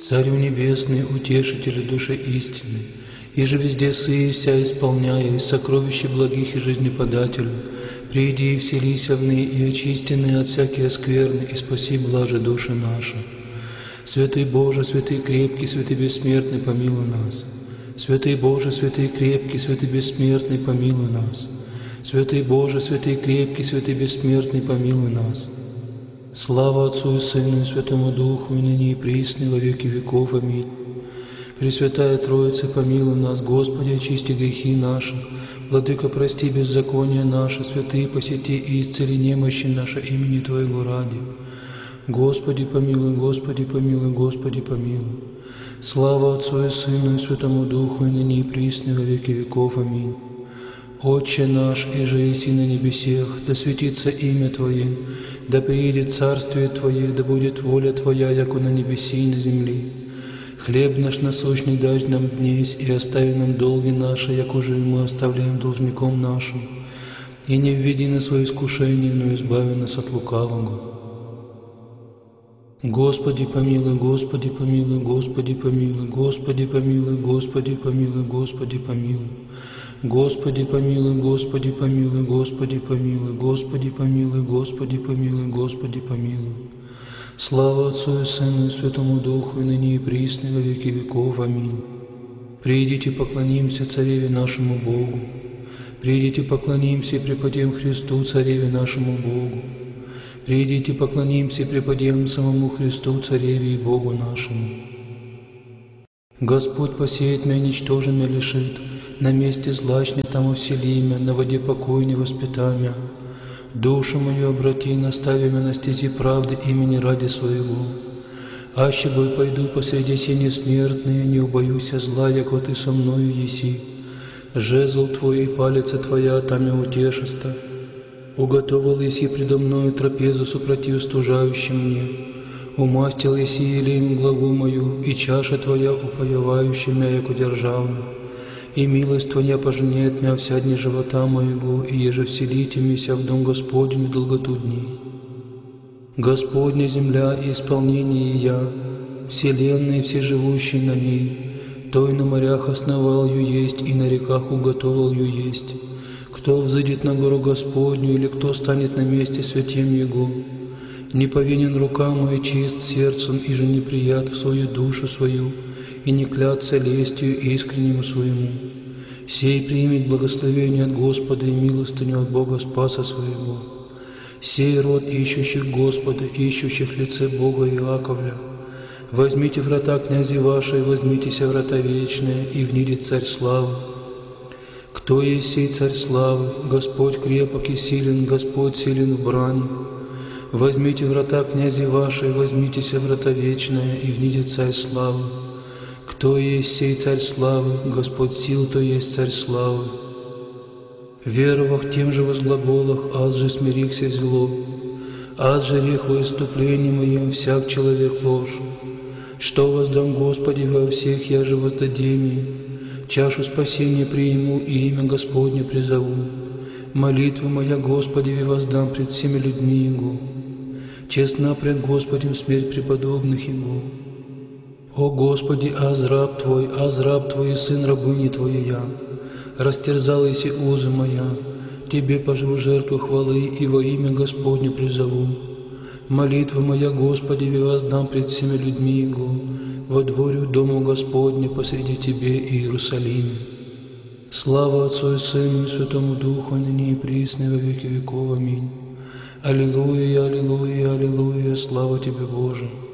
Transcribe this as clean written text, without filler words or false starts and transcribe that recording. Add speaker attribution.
Speaker 1: Царю небесный, утешителю души истины, и же везде сые вся исполняя, из сокровища благих и жизнеподателю, приди и вселися в ны, и очистенные от всякие скверны, и спаси блаже души наши. Святый Боже, святый крепкий, святый бессмертный, помилуй нас. Святый Боже, святый крепкий, святый бессмертный, помилуй нас. Святый Боже, святый крепкий, святый бессмертный, помилуй нас. Слава Отцу и Сыну и Святому Духу, и ныне и присно, и во веки веков. Аминь. Пресвятая Троица, помилуй нас, Господи, очисти грехи наши, Владыка, прости беззакония наши, святые, посети и исцели немощи наши имени Твоего ради. Господи, помилуй, Господи, помилуй, Господи, помилуй. Слава Отцу и Сыну и Святому Духу, и ныне и присно, и во веки веков. Аминь. Отче наш, иже еси на небесех, да светится имя Твое, да приидет царствие Твое, да будет воля Твоя, яко на небеси и на земли. Хлеб наш насущный дай нам днесь, и остави нам долги наши, як уже и мы оставляем должником нашим. И не введи на свое искушение, но избави нас от лукавого. Господи помилуй, Господи помилуй, Господи помилуй, Господи помилуй, Господи помилуй, Господи помилуй. Господи помилуй, Господи помилуй, Господи помилуй, Господи помилуй, Господи помилуй, Господи помилуй. Слава Отцу и Сыну и Святому Духу, и ныне и присно, и во веки веков. Аминь. Придите, поклонимся Цареве нашему Богу. Придите, поклонимся и преподем Христу, Цареве нашему Богу. Придите, поклонимся и преподем самому Христу, Цареве и Богу нашему. Господь посеет меня, ничтоже меня лишит, на месте злачне там усели меня, на воде покой не воспитай меня. Душу мою обрати, настави меня на стези правды имени ради своего. Аще бой пойду посреди сени смертные, не убоюся зла, яко Ты со мною еси. Жезл Твой и палица Твоя, там я утешиста. Уготовил еси предо мною трапезу супротив стужающим мне. Умастил еси елеем главу мою, и чаша Твоя упоевающая меня, яко державна. И милость Твоя поженет меня вся дни живота моего, и еже вселите меня в дом Господень в долготу дней. Господня земля и исполнение я, вселенная и все живущие на ней, той на морях основал ее есть, и на реках уготовил ее есть. Кто взыдет на гору Господню, или кто станет на месте святем Его? Не повинен рука моя, чист сердцем, и же неприят в свою душу свою, и не клятся лестью искреннему своему. Сей примет благословение от Господа и милостыню от Бога Спаса своего. Сей род ищущих Господа, ищущих лице Бога Иаковля. Возьмите врата князи ваши, возьмитеся врата вечные, и внидет Царь славы. Кто есть сей Царь славы? Господь крепок и силен, Господь силен в брани. Возьмите врата князи ваши, возьмитеся врата вечные, и внидет Царь славы. Кто есть сей Царь славы? Господь сил, то есть Царь славы. Веровах тем же возглаголах, аз же смирихся зло, аз же рех во иступлении моем всяк человек ложь. Что воздам Господи во всех, я же воздадем, чашу спасения приму и имя Господне призову. Молитву моя Господи воздам пред всеми людьми Его. Честна пред Господем смерть преподобных Его. О Господи, аз раб Твой, и сын рабыни Твоей я. Растерзал еси узы моя, Тебе пожру жертву хвалы и во имя Господне призову. Молитва моя Господи воздам пред всеми людьми Его, водворю дому Господне посреди Тебе и Иерусалиме. Слава Отцу и Сыну и Святому Духу, и ныне и присно, и во веки веков. Аминь. Аллилуйя, аллилуйя, аллилуйя, слава Тебе, Боже.